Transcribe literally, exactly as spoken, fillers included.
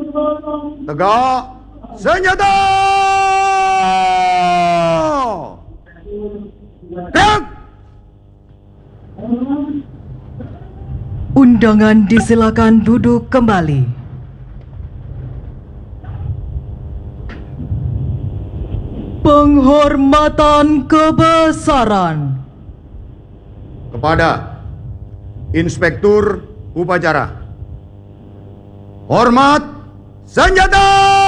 Tegak senjata! Tek! Undangan disilakan duduk kembali. Penghormatan kebesaran Kepada Inspektur Upacara. Hormat senjata!